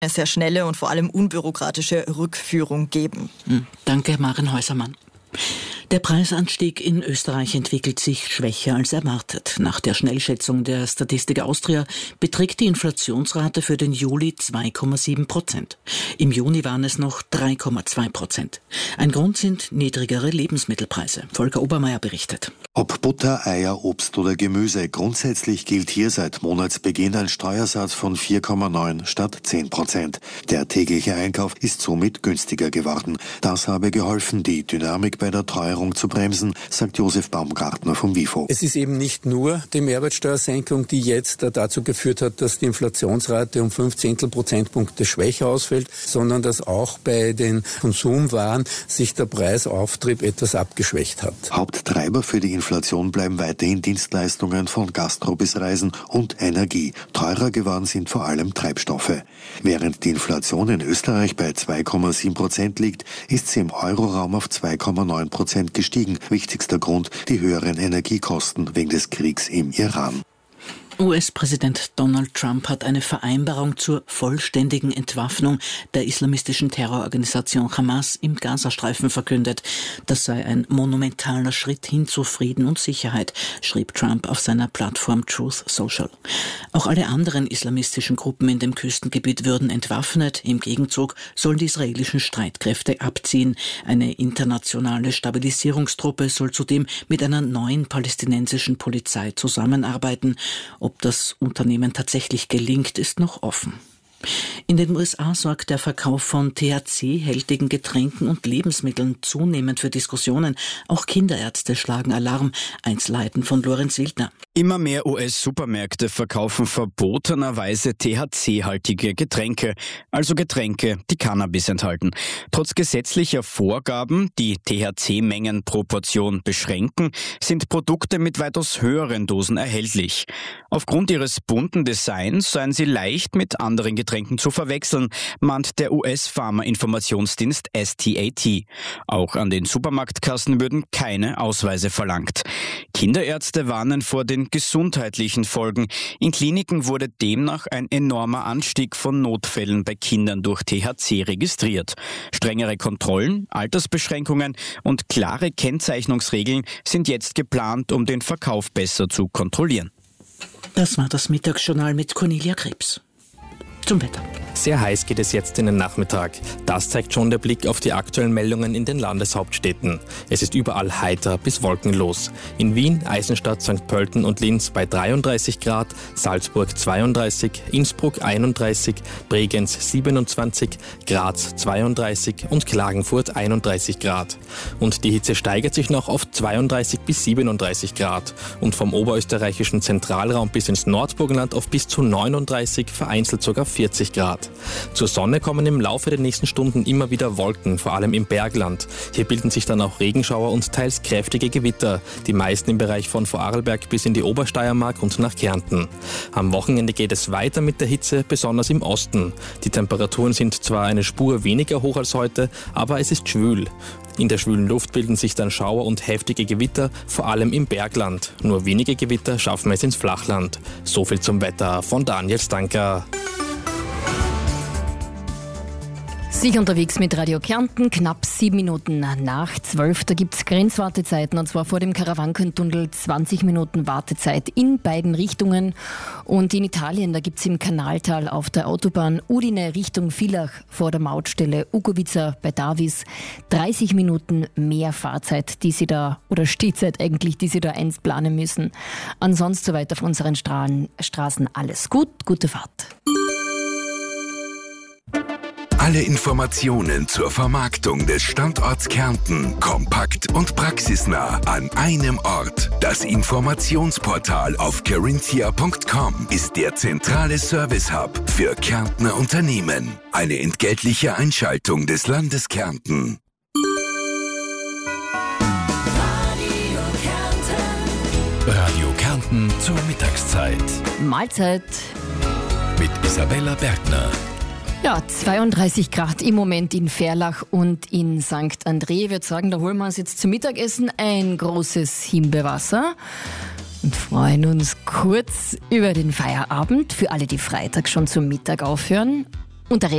eine sehr schnelle und vor allem unbürokratische Rückführung geben. Danke, Maren Häusermann. Der Preisanstieg in Österreich entwickelt sich schwächer als erwartet. Nach der Schnellschätzung der Statistik Austria beträgt die Inflationsrate für den Juli 2,7%. Im Juni waren es noch 3,2%. Ein Grund sind niedrigere Lebensmittelpreise. Volker Obermeier berichtet. Ob Butter, Eier, Obst oder Gemüse, grundsätzlich gilt hier seit Monatsbeginn ein Steuersatz von 4,9 statt 10%. Der tägliche Einkauf ist somit günstiger geworden. Das habe geholfen, die Dynamik bei der Teuerung zu bremsen, sagt Josef Baumgartner vom WIFO. Es ist eben nicht nur die Mehrwertsteuersenkung, die jetzt dazu geführt hat, dass die Inflationsrate um 0,5 Prozentpunkte schwächer ausfällt, sondern dass auch bei den Konsumwaren sich der Preisauftrieb etwas abgeschwächt hat. Haupttreiber für die Inflation bleiben weiterhin Dienstleistungen von Gastro bis Reisen und Energie. Teurer geworden sind vor allem Treibstoffe. Während die Inflation in Österreich bei 2,7% liegt, ist sie im Euroraum auf 2,9% gestiegen. Wichtigster Grund, die höheren Energiekosten wegen des Kriegs im Iran. US-Präsident Donald Trump hat eine Vereinbarung zur vollständigen Entwaffnung der islamistischen Terrororganisation Hamas im Gazastreifen verkündet. Das sei ein monumentaler Schritt hin zu Frieden und Sicherheit, schrieb Trump auf seiner Plattform Truth Social. Auch alle anderen islamistischen Gruppen in dem Küstengebiet würden entwaffnet. Im Gegenzug sollen die israelischen Streitkräfte abziehen. Eine internationale Stabilisierungstruppe soll zudem mit einer neuen palästinensischen Polizei zusammenarbeiten. Ob das Unternehmen tatsächlich gelingt, ist noch offen. In den USA sorgt der Verkauf von THC-hältigen Getränken und Lebensmitteln zunehmend für Diskussionen. Auch Kinderärzte schlagen Alarm. Einzelheiten von Lorenz Wildner. Immer mehr US-Supermärkte verkaufen verbotenerweise THC-haltige Getränke, also Getränke, die Cannabis enthalten. Trotz gesetzlicher Vorgaben, die THC-Mengen pro Portion beschränken, sind Produkte mit weitaus höheren Dosen erhältlich. Aufgrund ihres bunten Designs seien sie leicht mit anderen Getränken zu verwechseln, mahnt der US-Pharma-Informationsdienst STAT. Auch an den Supermarktkassen würden keine Ausweise verlangt. Kinderärzte warnen vor den gesundheitlichen Folgen. In Kliniken wurde demnach ein enormer Anstieg von Notfällen bei Kindern durch THC registriert. Strengere Kontrollen, Altersbeschränkungen und klare Kennzeichnungsregeln sind jetzt geplant, um den Verkauf besser zu kontrollieren. Das war das Mittagsjournal mit Cornelia Krebs. Zum Wetter. Sehr heiß geht es jetzt in den Nachmittag. Das zeigt schon der Blick auf die aktuellen Meldungen in den Landeshauptstädten. Es ist überall heiter bis wolkenlos. In Wien, Eisenstadt, St. Pölten und Linz bei 33 Grad, Salzburg 32, Innsbruck 31, Bregenz 27, Graz 32 und Klagenfurt 31 Grad. Und die Hitze steigert sich noch auf 32 bis 37 Grad. Und vom oberösterreichischen Zentralraum bis ins Nordburgenland auf bis zu 39, vereinzelt sogar 40 Grad. Zur Sonne kommen im Laufe der nächsten Stunden immer wieder Wolken, vor allem im Bergland. Hier bilden sich dann auch Regenschauer und teils kräftige Gewitter, die meisten im Bereich von Vorarlberg bis in die Obersteiermark und nach Kärnten. Am Wochenende geht es weiter mit der Hitze, besonders im Osten. Die Temperaturen sind zwar eine Spur weniger hoch als heute, aber es ist schwül. In der schwülen Luft bilden sich dann Schauer und heftige Gewitter, vor allem im Bergland. Nur wenige Gewitter schaffen es ins Flachland. So viel zum Wetter von Daniel Stanker. Sicher unterwegs mit Radio Kärnten, knapp 7 Minuten nach 12. Da gibt es Grenzwartezeiten, und zwar vor dem Karawankentunnel 20 Minuten Wartezeit in beiden Richtungen. Und in Italien, da gibt es im Kanaltal auf der Autobahn Udine Richtung Villach vor der Mautstelle Ugovica bei Davis 30 Minuten mehr Fahrzeit, die Sie da, oder Stehzeit eigentlich, die Sie da einplanen müssen. Ansonsten soweit auf unseren Straßen alles gut, gute Fahrt. Alle Informationen zur Vermarktung des Standorts Kärnten kompakt und praxisnah an einem Ort. Das Informationsportal auf carinthia.com ist der zentrale Service-Hub für Kärntner Unternehmen. Eine entgeltliche Einschaltung des Landes Kärnten. Radio Kärnten zur Mittagszeit. Mahlzeit. Mit Isabella Bergner. Ja, 32 Grad im Moment in Verlach und in St. André. Ich würde sagen, da holen wir uns jetzt zum Mittagessen ein großes Himbeerwasser und freuen uns kurz über den Feierabend für alle, die Freitag schon zum Mittag aufhören. Und der